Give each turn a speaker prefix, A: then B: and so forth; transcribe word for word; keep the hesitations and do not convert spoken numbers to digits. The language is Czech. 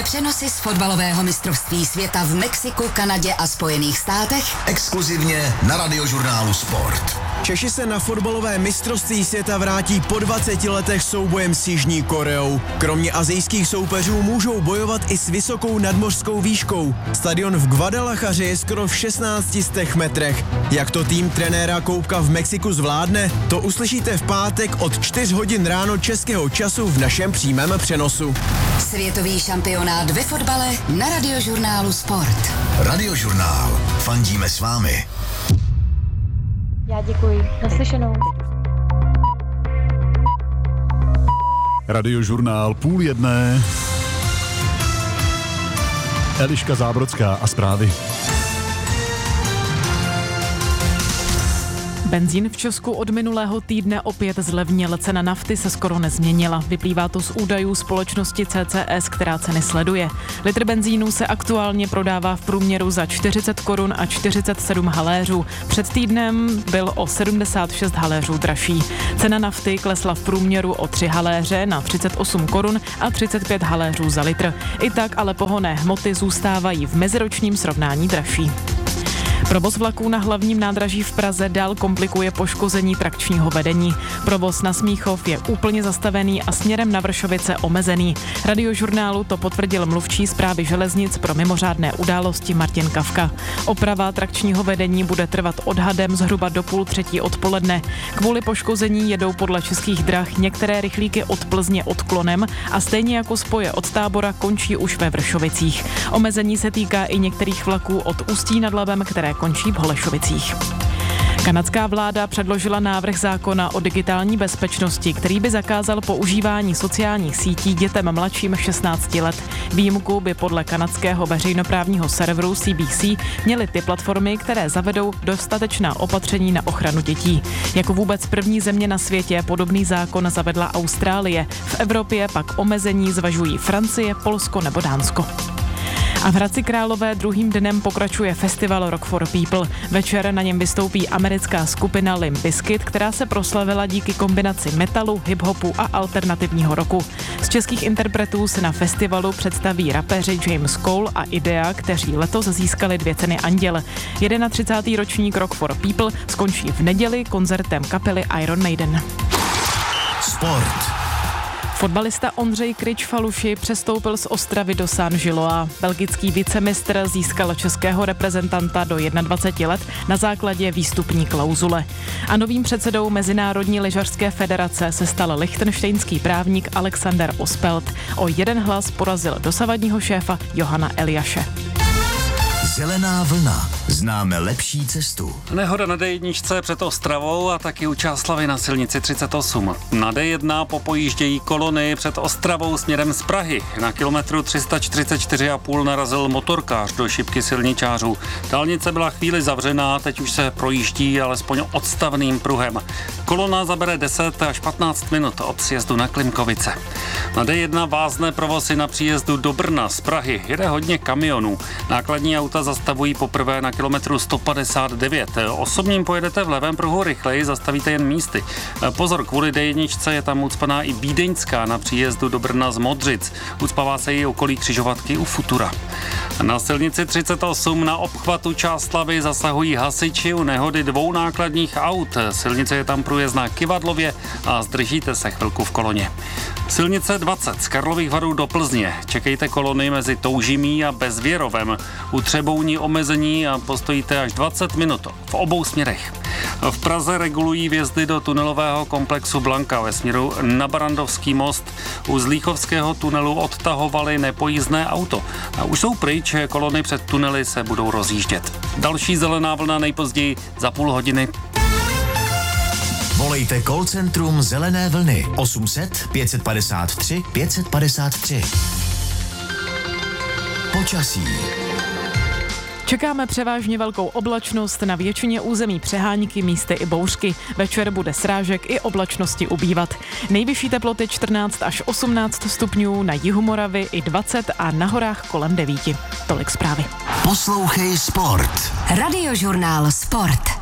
A: přenosy z fotbalového mistrovství světa v Mexiku, Kanadě a Spojených státech
B: exkluzivně na Radiožurnálu Sport.
C: Češi se na fotbalové mistrovství světa vrátí po dvaceti letech soubojem s Jižní Koreou. Kromě asijských soupeřů můžou bojovat i s vysokou nadmořskou výškou. Stadion v Guadalajaře je skoro v šestnácti stech metrech. Jak to tým trenéra Koubka v Mexiku zvládne, to uslyšíte v pátek od čtyř hodin ráno českého času v našem přímém přenosu.
A: Světový šampionát ve fotbale na Radiožurnálu Sport.
B: Radiožurnál. Fandíme s vámi.
D: Já děkuji. Naslyšenou.
E: Radiožurnál půl jedné. Eliška Zábrodská a zprávy.
F: Benzín v Česku od minulého týdne opět zlevnil, cena nafty se skoro nezměnila. Vyplývá to z údajů společnosti C C S, která ceny sleduje. Litr benzínu se aktuálně prodává v průměru za čtyřicet korun a čtyřicet sedm haléřů. Před týdnem byl o sedmdesát šest haléřů dražší. Cena nafty klesla v průměru o tři haléře na třicet osm korun a třicet pět haléřů za litr. I tak ale pohonné hmoty zůstávají v meziročním srovnání dražší. Provoz vlaků na hlavním nádraží v Praze dál komplikuje poškození trakčního vedení. Provoz na Smíchov je úplně zastavený a směrem na Vršovice omezený. Radiožurnálu to potvrdil mluvčí Správy železnic pro mimořádné události Martin Kavka. Oprava trakčního vedení bude trvat odhadem zhruba do půl třetí odpoledne. Kvůli poškození jedou podle Českých drah některé rychlíky od Plzně odklonem a stejně jako spoje od Tábora končí už ve Vršovicích. Omezení se týká i některých vlaků od Ústí nad Labem, které končí v Holešovicích. Kanadská vláda předložila návrh zákona o digitální bezpečnosti, který by zakázal používání sociálních sítí dětem mladším šestnácti let. Výjimku by podle kanadského veřejnoprávního serveru C B C měly ty platformy, které zavedou dostatečná opatření na ochranu dětí. Jako vůbec první země na světě podobný zákon zavedla Austrálie. V Evropě pak omezení zvažují Francie, Polsko nebo Dánsko. A v Hradci Králové druhým dnem pokračuje festival Rock for People. Večer na něm vystoupí americká skupina Limp Bizkit, která se proslavila díky kombinaci metalu, hiphopu a alternativního rocku. Z českých interpretů se na festivalu představí rapeři James Cole a Idea, kteří letos získali dvě ceny Anděl. třicátý ročník Rock for People skončí v neděli koncertem kapely Iron Maiden.
B: Sport.
F: Fotbalista Ondřej Kryč-Faluši přestoupil z Ostravy do Saint-Gilloise. Belgický vicemistr získal českého reprezentanta do dvaceti jedna let na základě výstupní klauzule. A novým předsedou Mezinárodní lyžařské federace se stal lichtenštejnský právník Alexander Ospelt. O jeden hlas porazil dosavadního šéfa Johana Eliaše.
B: Zelená vlna. Známe lepší cestu.
G: Nehoda na D jedna před Ostravou a taky u Čáslavi na silnici třicet osm. Na D jedna popojíždějí kolony před Ostravou směrem z Prahy. Na kilometru tři sta čtyřicet čtyři a půl narazil motorkář do šipky silničářů. Dálnice byla chvíli zavřená, teď už se projíždí alespoň odstavným pruhem. Kolona zabere deset až patnáct minut od sjezdu na Klimkovice. Na D jedna vázne provozy na příjezdu do Brna z Prahy. Jede hodně kamionů. Nákladní auta zastavují poprvé na kilometru sto padesát devět. Osobním pojedete v levém pruhu rychleji, zastavíte jen místy. Pozor, kvůli D jedna je tam ucpaná i Vídeňská na příjezdu do Brna z Modřic. Ucpává se i okolí křižovatky u Futura. Na silnici třicet osm na obchvatu Částlavy zasahují hasiči u nehody dvou nákladních aut. Silnice je tam průjezdná Kyvadlově a zdržíte se chvilku v koloně. Silnice dvacet z Karlových Varů do Plzně. Čekejte kolony mezi Toužimí a Bezvěrovem. U Třebouní omezení a postojíte až dvacet minut v obou směrech. V Praze regulují vjezdy do tunelového komplexu Blanka ve směru na Barandovský most. U Zlíchovského tunelu odtahovali nepojízdné auto. A už jsou pryč, kolony před tunely se budou rozjíždět. Další zelená vlna nejpozději za půl hodiny.
B: Volejte call centrum Zelené vlny osm set pět padesát tři pět padesát tři. Počasí.
F: Čekáme převážně velkou oblačnost, na většině území přehánky, místy i bouřky. Večer bude srážek i oblačnosti ubývat. Nejvyšší teploty čtrnáct až osmnáct stupňů, na jihu Moravy i dvacet a na horách kolem devíti. Tolik zprávy.
B: Poslouchej Sport.
A: Radiožurnál Sport.